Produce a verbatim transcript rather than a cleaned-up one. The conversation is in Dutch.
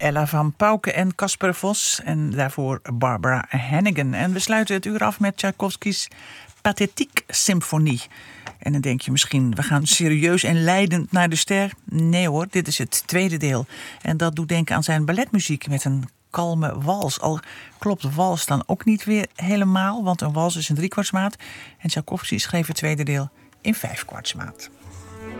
Ella van Pauken en Casper Vos. En daarvoor Barbara Hannigan. En we sluiten het uur af met Tchaikovsky's Pathetique Symfonie. En dan denk je misschien, we gaan serieus en leidend naar de ster. Nee hoor, dit is het tweede deel. En dat doet denken aan zijn balletmuziek met een kalme wals. Al klopt de wals dan ook niet weer helemaal, want een wals is een driekwartsmaat. En Tchaikovsky schreef het tweede deel in vijfkwartsmaat.